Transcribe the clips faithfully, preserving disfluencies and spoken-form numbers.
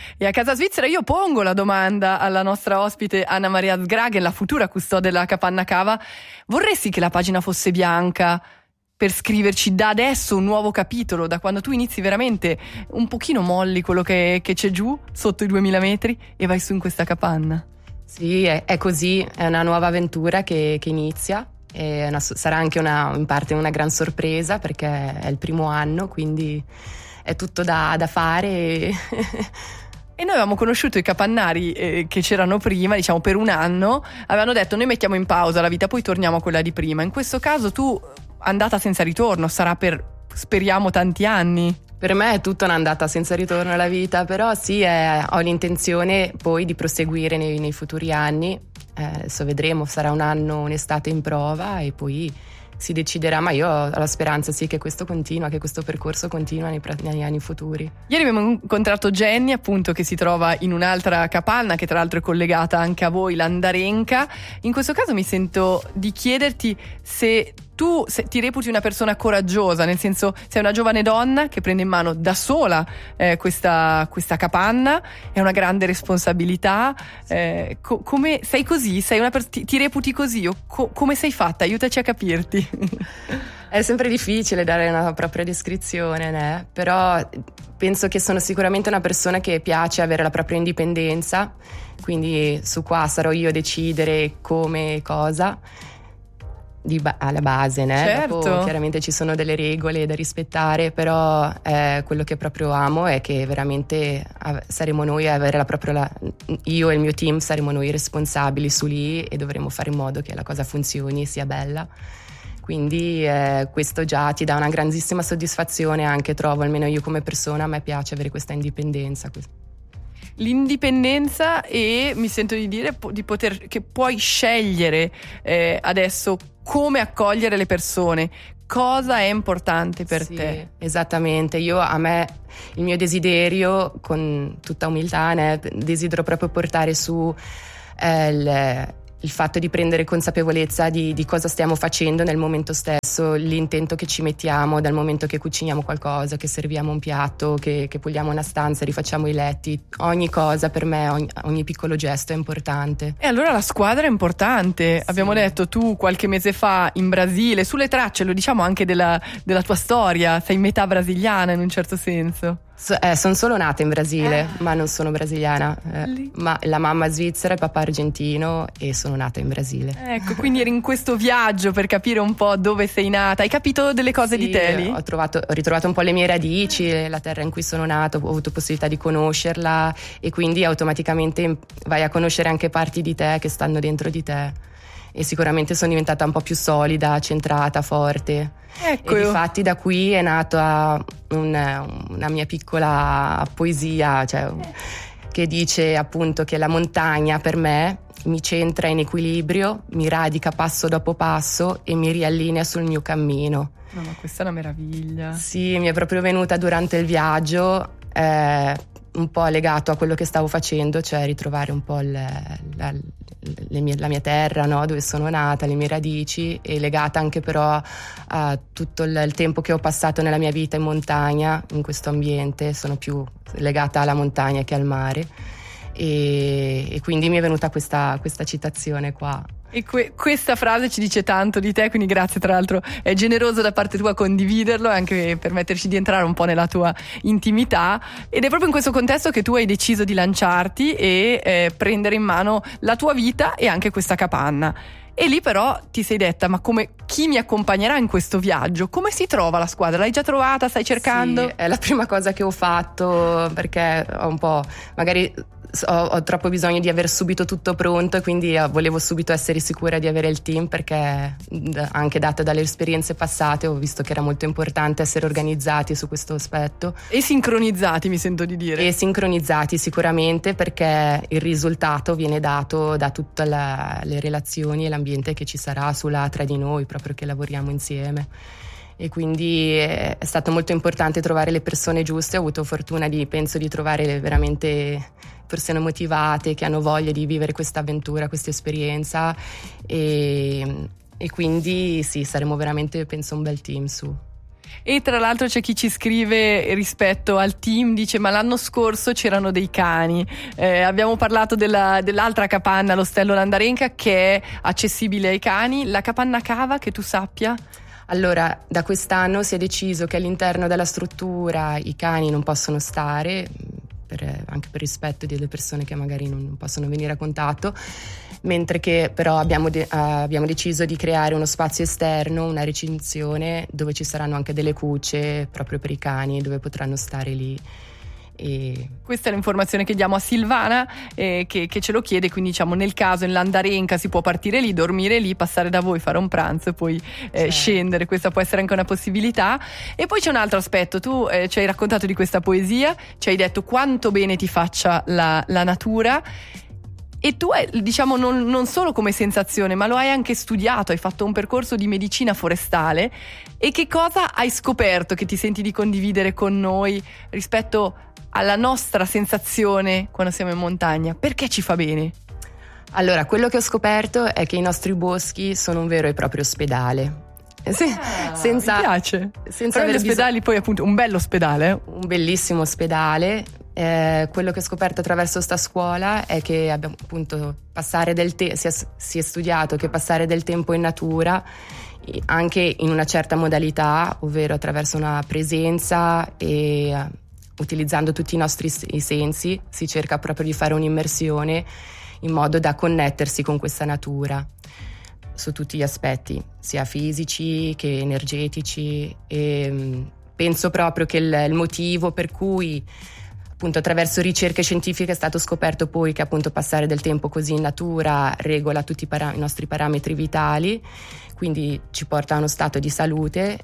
E a Casa Svizzera io pongo la domanda alla nostra ospite Anna Maria Sgraghen, la futura custode della Capanna Cava: vorresti che la pagina fosse bianca per scriverci da adesso un nuovo capitolo, da quando tu inizi veramente un pochino molli quello che, che c'è giù sotto i duemila metri e vai su in questa capanna? Sì, è, è così, è una nuova avventura che, che inizia. È una, sarà anche una, in parte una gran sorpresa, perché è il primo anno, quindi è tutto da, da fare. E... E noi avevamo conosciuto i capannari eh, che c'erano prima, diciamo per un anno, avevano detto noi mettiamo in pausa la vita, poi torniamo a quella di prima. In questo caso tu, andata senza ritorno, sarà per, speriamo, tanti anni. Per me è tutta un'andata senza ritorno alla vita, però sì, è, ho l'intenzione poi di proseguire nei, nei futuri anni. Eh, adesso vedremo, sarà un anno, un'estate in prova e poi si deciderà, ma io ho la speranza sì che questo continua, che questo percorso continua nei, negli anni futuri. Ieri abbiamo incontrato Jenny, appunto, che si trova in un'altra capanna che tra l'altro è collegata anche a voi, l'Andarenka. In questo caso mi sento di chiederti se tu se ti reputi una persona coraggiosa, nel senso sei una giovane donna che prende in mano da sola eh, questa, questa capanna, è una grande responsabilità. Eh, co- come sei così? Sei una per- ti, ti reputi così? O co- come sei fatta? Aiutaci a capirti. È sempre difficile dare una propria descrizione, né? Però penso che sono sicuramente una persona che piace avere la propria indipendenza, quindi su qua sarò io a decidere come e cosa. Di ba- alla base, né? Certo. Dopo, chiaramente ci sono delle regole da rispettare, però eh, quello che proprio amo è che veramente av- saremo noi a avere la propria la- io e il mio team saremo noi responsabili su lì e dovremo fare in modo che la cosa funzioni e sia bella. Quindi eh, questo già ti dà una grandissima soddisfazione, anche trovo, almeno io come persona, a me piace avere questa indipendenza. L'indipendenza, e mi sento di dire po- di poter che puoi scegliere eh, adesso come accogliere le persone. Cosa è importante per sì, te? Esattamente, io a me il mio desiderio, con tutta umiltà, né, desidero proprio portare su eh, il, il fatto di prendere consapevolezza di, di cosa stiamo facendo nel momento stesso, l'intento che ci mettiamo dal momento che cuciniamo qualcosa, che serviamo un piatto, che, che puliamo una stanza, rifacciamo i letti. Ogni cosa per me, ogni, ogni piccolo gesto è importante. E allora la squadra è importante. Sì. Abbiamo detto tu qualche mese fa in Brasile, sulle tracce, lo diciamo anche della, della tua storia, sei metà brasiliana in un certo senso. So, eh, sono solo nata in Brasile, eh. ma non sono brasiliana. Eh, ma la mamma è svizzera, il papà argentino e sono nata in Brasile. Ecco, quindi eri in questo viaggio per capire un po' dove sei nata. Hai capito delle cose sì, di te lì? Ho, trovato, ho ritrovato un po' le mie radici, la terra in cui sono nata, ho avuto possibilità di conoscerla e quindi automaticamente vai a conoscere anche parti di te che stanno dentro di te. E sicuramente sono diventata un po' più solida, centrata, forte. Ecco, e difatti da qui è nata un, una mia piccola poesia, cioè, che dice appunto che la montagna per me mi centra in equilibrio, mi radica passo dopo passo e mi riallinea sul mio cammino. No, ma questa è una meraviglia. Sì, mi è proprio venuta durante il viaggio, eh, un po' legato a quello che stavo facendo, cioè ritrovare un po' il, la, le mie, la mia terra, no? Dove sono nata, le mie radici, e legata anche però a tutto il, il tempo che ho passato nella mia vita in montagna, in questo ambiente. Sono più legata alla montagna che al mare e, e quindi mi è venuta questa, questa citazione qua. E que- questa frase ci dice tanto di te, quindi grazie, tra l'altro è generoso da parte tua condividerlo e anche permetterci di entrare un po' nella tua intimità, ed è proprio in questo contesto che tu hai deciso di lanciarti e eh, prendere in mano la tua vita e anche questa capanna. E lì però ti sei detta: ma come, chi mi accompagnerà in questo viaggio? Come si trova la squadra? L'hai già trovata? Stai cercando? Sì, è la prima cosa che ho fatto, perché ho un po' magari ho, ho troppo bisogno di aver subito tutto pronto e quindi volevo subito essere sicura di avere il team, perché anche data dalle esperienze passate ho visto che era molto importante essere organizzati su questo aspetto. E sincronizzati, mi sento di dire. E sincronizzati sicuramente, perché il risultato viene dato da tutte la, le relazioni e l'ambiente che ci sarà sulla tra di noi, proprio che lavoriamo insieme. E quindi è stato molto importante trovare le persone giuste. Ho avuto fortuna di, penso, di trovare veramente persone motivate che hanno voglia di vivere questa avventura, questa esperienza, e, e quindi sì, saremo veramente, penso, un bel team su. E tra l'altro c'è chi ci scrive rispetto al team, dice ma l'anno scorso c'erano dei cani, eh, abbiamo parlato della, dell'altra capanna, l'Ostello Landarenca, che è accessibile ai cani. La capanna cava, che tu sappia? Allora, da quest'anno si è deciso che all'interno della struttura i cani non possono stare, per, anche per rispetto delle persone che magari non possono venire a contatto, mentre che però abbiamo, de- uh, abbiamo deciso di creare uno spazio esterno, una recinzione dove ci saranno anche delle cucce proprio per i cani, dove potranno stare lì. E... questa è l'informazione che diamo a Silvana, eh, che, che ce lo chiede, quindi diciamo nel caso in Landarenca si può partire lì, dormire lì, passare da voi, fare un pranzo e poi eh, certo. scendere. Questa può essere anche una possibilità. E poi c'è un altro aspetto, tu eh, ci hai raccontato di questa poesia, ci hai detto quanto bene ti faccia la, la natura. E tu hai, diciamo, non, non solo come sensazione, ma lo hai anche studiato, hai fatto un percorso di medicina forestale. E che cosa hai scoperto che ti senti di condividere con noi rispetto alla nostra sensazione quando siamo in montagna? Perché ci fa bene? Allora, quello che ho scoperto è che i nostri boschi sono un vero e proprio ospedale. Se, ah, senza, mi piace. Senza Però gli ospedali bisog- poi appunto un bello ospedale. Un bellissimo ospedale. Eh, quello che ho scoperto attraverso sta scuola è che abbiamo appunto passare del te- si, è, si è studiato che passare del tempo in natura, anche in una certa modalità, ovvero attraverso una presenza e uh, utilizzando tutti i nostri i sensi, si cerca proprio di fare un'immersione in modo da connettersi con questa natura su tutti gli aspetti, sia fisici che energetici. E um, penso proprio che il, il motivo per cui appunto attraverso ricerche scientifiche è stato scoperto poi che appunto passare del tempo così in natura regola tutti i, para- i nostri parametri vitali, quindi ci porta a uno stato di salute.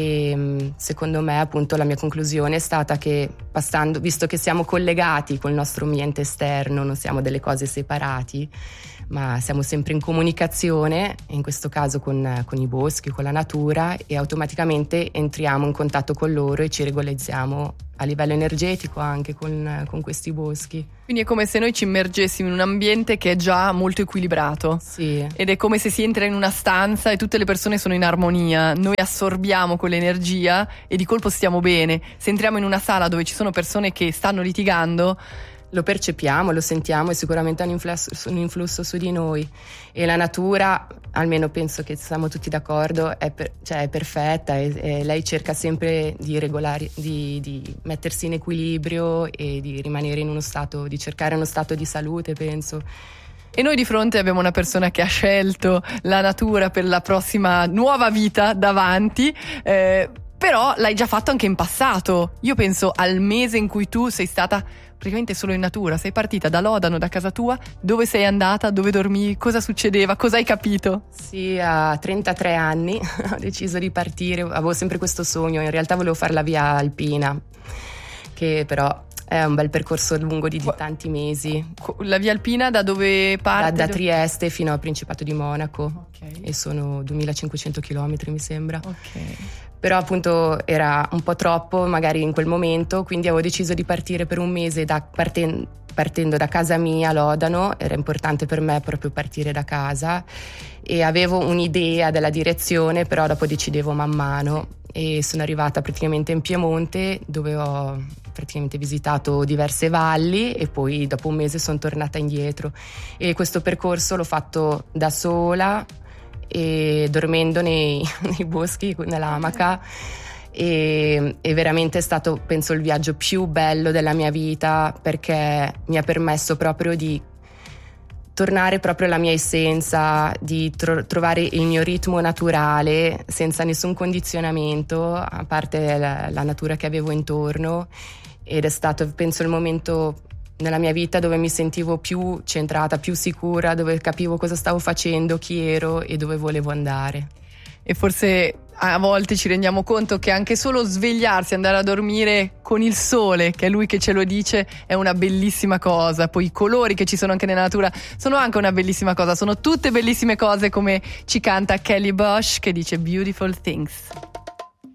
E secondo me appunto la mia conclusione è stata che passando, visto che siamo collegati col nostro ambiente esterno, non siamo delle cose separati, ma siamo sempre in comunicazione, in questo caso con, con i boschi, con la natura, e automaticamente entriamo in contatto con loro e ci regolizziamo a livello energetico anche con, con questi boschi. Quindi è come se noi ci immergessimo in un ambiente che è già molto equilibrato. Sì. Ed è come se si entra in una stanza e tutte le persone sono in armonia, noi assorbiamo quell'energia e di colpo stiamo bene. Se entriamo in una sala dove ci sono persone che stanno litigando, lo percepiamo, lo sentiamo e sicuramente ha un influsso, un influsso su di noi. E la natura, almeno penso che siamo tutti d'accordo, è, per, cioè è perfetta e, e lei cerca sempre di regolare, di, di mettersi in equilibrio e di rimanere in uno stato, di cercare uno stato di salute, penso. E noi di fronte abbiamo una persona che ha scelto la natura per la prossima nuova vita davanti, eh, però l'hai già fatto anche in passato. Io penso al mese in cui tu sei stata praticamente solo in natura, sei partita da Lodano, da casa tua, dove sei andata, dove dormivi, cosa succedeva, cosa hai capito? Sì, a trentatré anni ho deciso di partire, avevo sempre questo sogno, in realtà volevo fare la via alpina, che però è un bel percorso lungo di, di tanti mesi. La via alpina da dove parte? Da, da Trieste fino al Principato di Monaco, okay. E sono duemilacinquecento chilometri mi sembra. Ok. Però appunto era un po' troppo magari in quel momento, quindi avevo deciso di partire per un mese da, parten- partendo da casa mia, Lodano. Era importante per me proprio partire da casa e avevo un'idea della direzione, però dopo decidevo man mano e sono arrivata praticamente in Piemonte, dove ho praticamente visitato diverse valli e poi dopo un mese sono tornata indietro e questo percorso l'ho fatto da sola e dormendo nei, nei boschi, nell'amaca, e, e veramente è stato, penso, il viaggio più bello della mia vita, perché mi ha permesso proprio di tornare proprio alla mia essenza, di tro- trovare il mio ritmo naturale senza nessun condizionamento, a parte la, la natura che avevo intorno, ed è stato, penso, il momento nella mia vita dove mi sentivo più centrata, più sicura, dove capivo cosa stavo facendo, chi ero e dove volevo andare. E forse a volte ci rendiamo conto che anche solo svegliarsi, andare a dormire con il sole, che è lui che ce lo dice, è una bellissima cosa. Poi i colori che ci sono anche nella natura sono anche una bellissima cosa, sono tutte bellissime cose, come ci canta Kelly Bosch, che dice Beautiful Things.